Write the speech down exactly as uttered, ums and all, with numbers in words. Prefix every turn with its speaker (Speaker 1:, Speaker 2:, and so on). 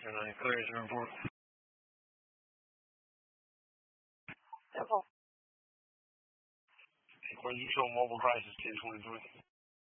Speaker 1: ten nine, clearance report.
Speaker 2: Simple.
Speaker 1: When you show mobile crisis ten twenty-three.